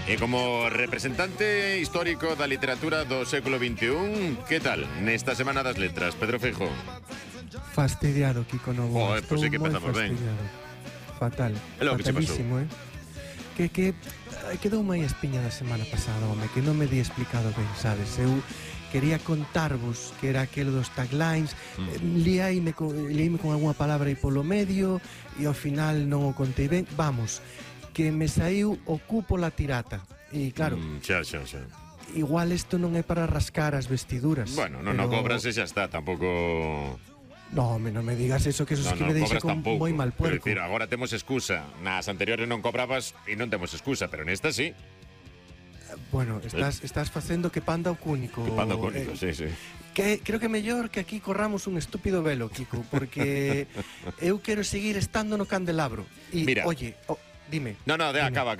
E como representante histórico da literatura do século XXI, que tal nesta Semana das Letras, Pedro Feijóo? Fastidiado, Kiko Novo. Pois sí que empezamos ben. Fatal. É lo que che pasou. Fatalísimo, Que quedou máis espiña da semana pasada, home, que non me di explicado ben, sabes? Eu quería contarvos que era aquelo dos taglines, liaime con algunha palabra aí polo medio e ao final non o contei ben. Vamos, que me saiu o cupo la tirata. E claro, Xa. igual isto non é para rascar as vestiduras. Bueno, non cobras e xa está, tampouco... No, home, non me digas eso, que eso es que me deixa con moi mal puerco. Quero dicir, agora temos excusa. Nas anteriores non cobrabas e non temos excusa, pero nesta sí. Bueno, estás facendo que panda o cúnico. Que panda o cúnico, sí. Que creo que é mellor que aquí corramos un estúpido velo, Kiko, porque eu quero seguir estando no candelabro. E, mira, oye, dime. No, dime. acaba.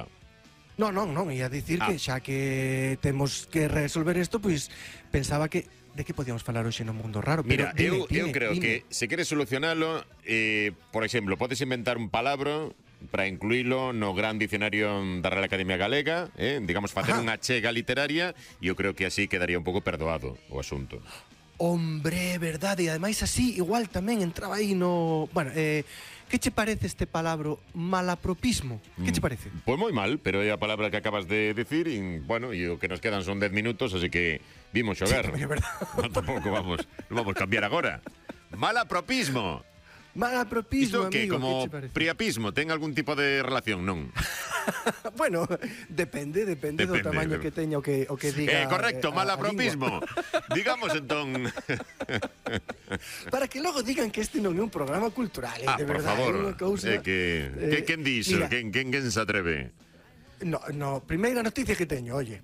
Non, ia dicir que xa que temos que resolver isto, pois pensaba que de que podíamos falar hoxe no mundo raro. Mira, pero eu creo que se queres solucionalo, por exemplo, podes inventar un palabro para incluílo no gran dicionario da Real Academia Galega, digamos, facer unha chega literaria, e eu creo que así quedaría un pouco perdoado o asunto. Hombre, verdade, e ademais así igual tamén entraba aí no... Bueno, que che parece este palabra malapropismo? Que che parece? Pois moi mal, pero é a palabra que acabas de decir e, bueno, e o que nos quedan son 10 minutos, así que vimos xogar. Sí, é verdade. Non tampouco vamos cambiar agora. Malapropismo. Malapropismo, isto que, amigo, como que che parece? priapismo, ten algún tipo de relación, non? Bueno, depende do tamaño que teña o que diga. Correcto, malapropismo. Digamos entón. Para que logo digan que este non é un programa cultural, de por verdade, favor. é unha cousa. Quen dixo? Quen se atreve? No, primeira noticia que teño, oye.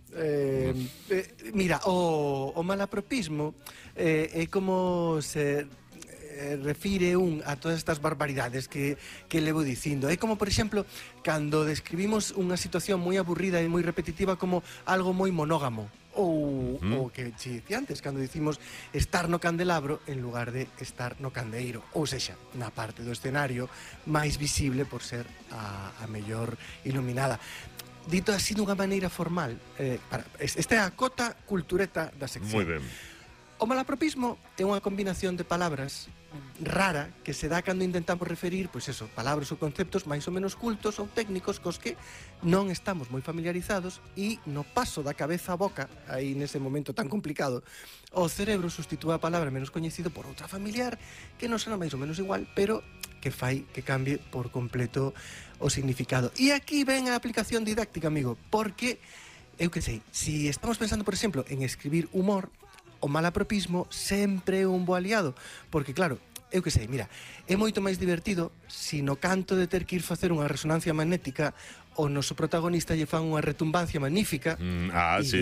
Mira, o malapropismo é como se refire a todas estas barbaridades que levo dicindo. É como, por exemplo, cando describimos unha situación moi aburrida e moi repetitiva como algo moi monógamo. Ou que che dicía antes, cando dicimos estar no candelabro en lugar de estar no candeeiro. Ou sexa, na parte do escenario máis visible por ser a mellor iluminada. Dito así dunha maneira formal, esta é a cota cultureta da sección. Moi ben. O malapropismo é unha combinación de palabras rara que se dá cando intentamos referir, pois eso, palabras ou conceptos máis ou menos cultos ou técnicos cos que non estamos moi familiarizados e no paso da cabeza á boca, aí nese momento tan complicado, o cerebro sustitúa a palabra menos coñecido por outra familiar que non será máis ou menos igual, pero que fai que cambie por completo o significado. E aquí ven a aplicación didáctica, amigo, porque, eu que sei, si estamos pensando, por exemplo, en escribir humor, o malapropismo sempre é un bo aliado, porque claro, eu que sei, mira, é moito máis divertido se no canto de ter que ir facer unha resonancia magnética o noso protagonista lle fan unha retumbancia magnífica. Sí,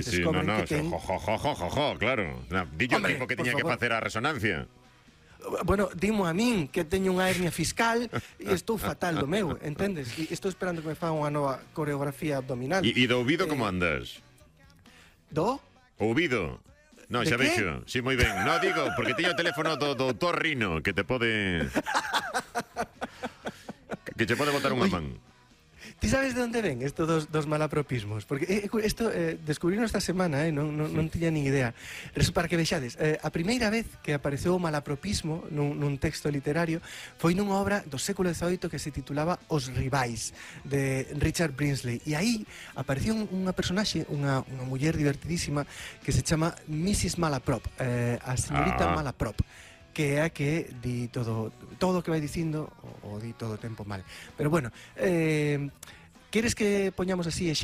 claro. Dillo o tipo que tiña que facer a resonancia. Bueno, dimo a min que teño unha hernia fiscal e estou fatal do meu, entendes? E estou esperando que me fan unha nova coreografía abdominal. E do ouvido como andas? Do? Ouvido. No, xa vexo, sí, moi ben. No, digo, porque teño o teléfono do doutor Rino que te pode... que te pode botar unha man. Ti sabes de onde ven isto dos malapropismos? Porque isto descubrino esta semana, non tiña nin idea. Para que vexades, a primeira vez que apareceu o malapropismo nun texto literario foi nunha obra do século XVIII que se titulaba Os Rivais, de Richard Brinsley. E aí apareció unha personaxe, unha muller divertidísima que se chama Mrs. Malaprop, a señorita Malaprop, que é a que di todo o que vai dicindo o di todo o tempo mal. Pero bueno, queres que poñamos así